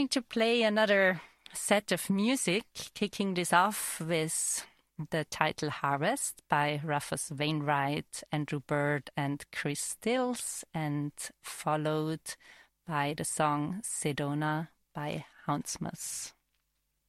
going to play another set of music, kicking this off with the title Harvest by Rufus Wainwright, Andrew Bird and Chris Stills, and followed by the song Sedona by Houndsmith.